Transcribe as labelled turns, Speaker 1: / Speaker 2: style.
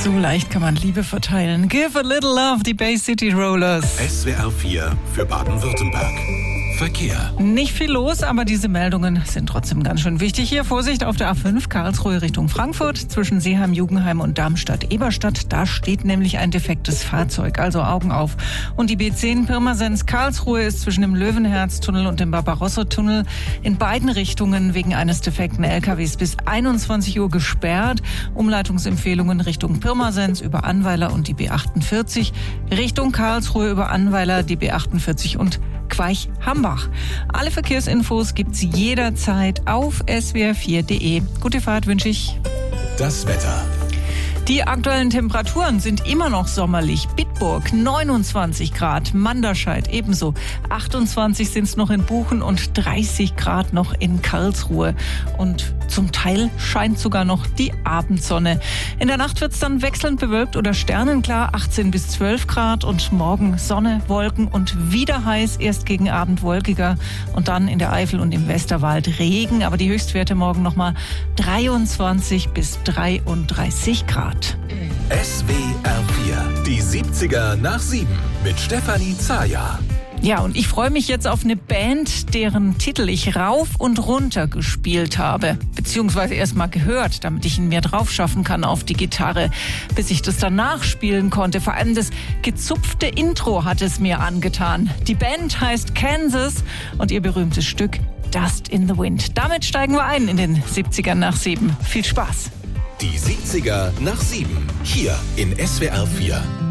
Speaker 1: So leicht kann man Liebe verteilen. Give a little love, die Bay City Rollers.
Speaker 2: SWR 4 für Baden-Württemberg. Verkehr.
Speaker 1: Nicht viel los, aber diese Meldungen sind trotzdem ganz schön wichtig. Hier Vorsicht auf der A5 Karlsruhe Richtung Frankfurt zwischen Seeheim-Jugenheim und Darmstadt-Eberstadt. Da steht nämlich ein defektes Fahrzeug, also Augen auf. Und die B10 Pirmasens Karlsruhe ist zwischen dem Löwenherz-Tunnel und dem Barbarossa-Tunnel in beiden Richtungen wegen eines defekten LKWs bis 21 Uhr gesperrt. Umleitungsempfehlungen Richtung Pirmasens über Annweiler und die B48, Richtung Karlsruhe über Annweiler, die B48 und Queich-Hambach. Alle Verkehrsinfos gibt's jederzeit auf swr4.de. Gute Fahrt wünsche ich.
Speaker 2: Das Wetter.
Speaker 1: Die aktuellen Temperaturen sind immer noch sommerlich. Bitburg 29 Grad, Manderscheid ebenso. 28 sind es noch in Buchen und 30 Grad noch in Karlsruhe. Und zum Teil scheint sogar noch die Abendsonne. In der Nacht wird es dann wechselnd bewölkt oder sternenklar, 18 bis 12 Grad. Und morgen Sonne, Wolken und wieder heiß, erst gegen Abend wolkiger. Und dann in der Eifel und im Westerwald Regen. Aber die Höchstwerte morgen nochmal 23 bis 33 Grad.
Speaker 2: SWR 4, die 70er nach 7 mit Stefanie Zaja.
Speaker 1: Ja, und ich freue mich jetzt auf eine Band, deren Titel ich rauf und runter gespielt habe. Beziehungsweise erst mal gehört, damit ich ihn mir drauf schaffen kann auf die Gitarre, bis ich das dann nachspielen konnte. Vor allem das gezupfte Intro hat es mir angetan. Die Band heißt Kansas und ihr berühmtes Stück Dust in the Wind. Damit steigen wir ein in den 70ern nach 7. Viel Spaß!
Speaker 2: Die 70er nach 7, hier in SWR 4.